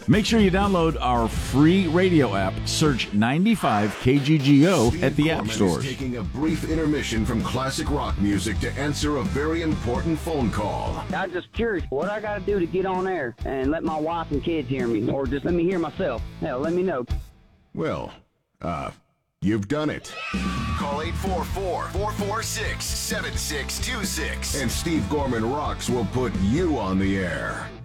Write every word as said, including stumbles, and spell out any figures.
Make sure you download our free radio app. Search ninety-five K G G O Steve at the Gorman app stores. is taking a brief intermission from classic rock music to answer a very important phone call. I'm just curious what I got to do to get on air and let my wife and kids hear me, or just let me hear myself. Hell, let me know. Well, uh, you've done it. Call eight four four, four four six, seven six two six. And Steve Gorman Rocks will put you on the air.